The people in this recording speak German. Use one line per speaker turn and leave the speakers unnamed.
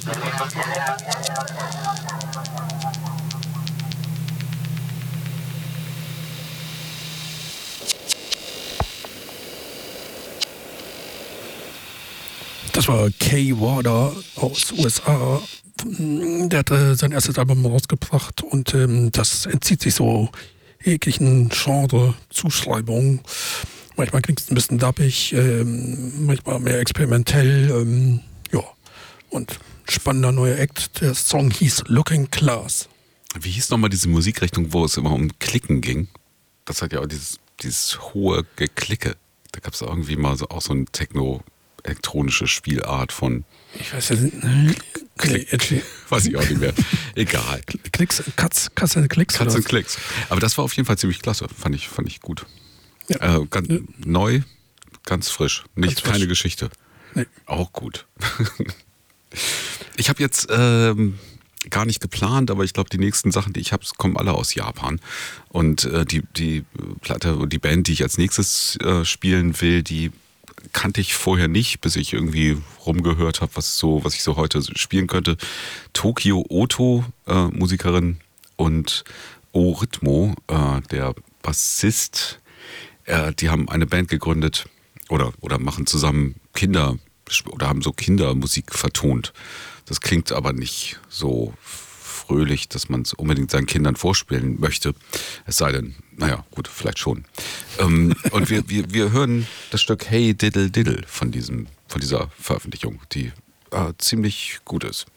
Das war Kay Water aus USA. Der hatte sein erstes Album rausgebracht und das entzieht sich so jeglichen Genre-Zuschreibungen. Manchmal klingt es ein bisschen dappig, manchmal mehr experimentell. Ja, und spannender neuer Act. Der Song hieß Looking Class.
Wie hieß nochmal diese Musikrichtung, wo es immer um Klicken ging? Das hat ja auch dieses hohe Geklicke. Da gab es irgendwie mal auch so ein elektronische Spielart von.
Ich weiß ja nicht.
Weiß ich auch nicht mehr. Egal.
Klicks, Cuts and Clicks.
Cuts and Clicks. Aber das war auf jeden Fall ziemlich klasse. Fand ich gut.
Ja.
Ganz neu, ganz frisch. Keine Geschichte.
Nee.
Auch gut. Ich habe jetzt gar nicht geplant, aber ich glaube, die nächsten Sachen, die ich habe, kommen alle aus Japan. Und die Platte und die Band, die ich als nächstes spielen will, die kannte ich vorher nicht, bis ich irgendwie rumgehört habe, was ich so heute spielen könnte. Tokyo Oto, Musikerin, und O-Rhythmo, der Bassist. Die haben eine Band gegründet oder machen zusammen haben so Kindermusik vertont. Das klingt aber nicht so fröhlich, dass man es unbedingt seinen Kindern vorspielen möchte. Es sei denn, naja, gut, vielleicht schon. Und wir hören das Stück Hey Diddle Diddle von dieser Veröffentlichung, die ziemlich gut ist.